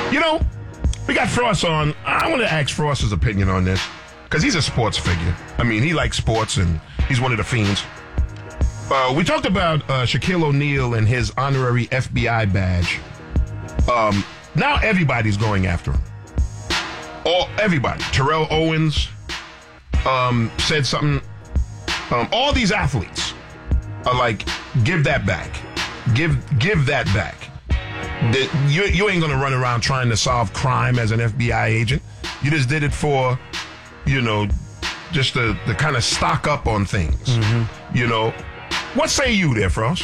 You know, we got Frost on. I want to ask Frost's opinion on this because he's a sports figure. I mean, he likes sports and he's one of the fiends. We talked about Shaquille O'Neal and his honorary FBI badge. Now everybody's going after him. Everybody. Terrell Owens said something. All these athletes are like, give that back. Give that back. You ain't going to run around trying to solve crime as an FBI agent. You just did it for, just to kind of stock up on things. Mm-hmm. What say you there, Frost?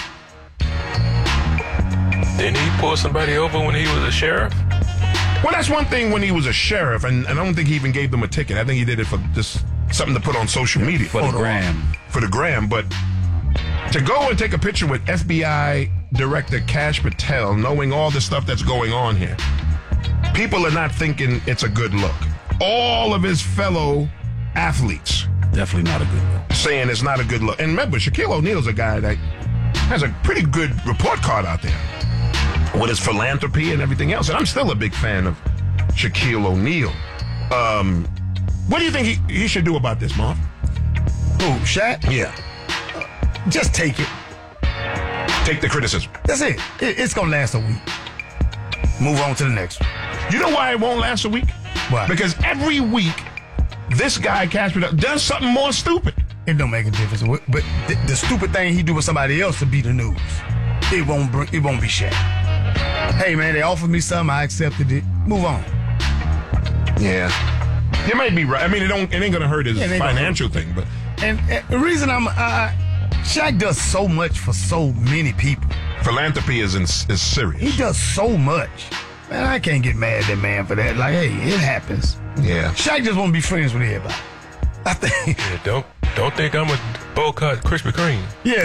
Didn't he pull somebody over when he was a sheriff? Well, that's one thing when he was a sheriff, and I don't think he even gave them a ticket. I think he did it for just something to put on social media. For the gram. For the gram, but to go and take a picture with FBI Director Kash Patel, knowing all the stuff that's going on here, people are not thinking it's a good look. All of his fellow athletes. Definitely not a good look. Saying it's not a good look. And remember, Shaquille O'Neal's a guy that has a pretty good report card out there with his philanthropy and everything else. And I'm still a big fan of Shaquille O'Neal. What do you think he should do about this, Marv? Who, Shaq? Yeah. Just take it. Take the criticism. That's it. It's going to last a week. Move on to the next one. You know why it won't last a week? Why? Because every week, this guy, Kash Patel, does something more stupid. It don't make a difference. But the stupid thing he do with somebody else will be the news. It won't be Shaq. Hey, man, they offered me something. I accepted it. Move on. Yeah. You might be right. I mean, it ain't going to hurt his financial thing, but... And the reason Shaq does so much for so many people. Philanthropy is serious. He does so much. Man, I can't get mad at that man for that. Like, hey, it happens. Yeah. Shaq just want to be friends with everybody. I think. Yeah, don't think I'm a bowl-cut Krispy Kreme. Yeah.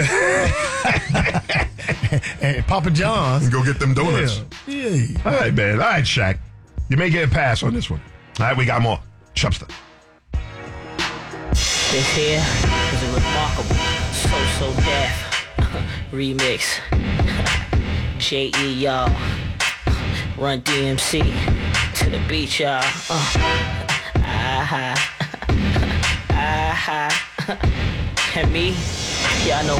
And Papa John's. Go get them donuts. Yeah. All right, man. All right, Shaq. You may get a pass on this one. All right, we got more. Chubster. This here is a remarkable So Deaf remix. J.E. y'all. Run DMC to the beach, y'all. And me, y'all know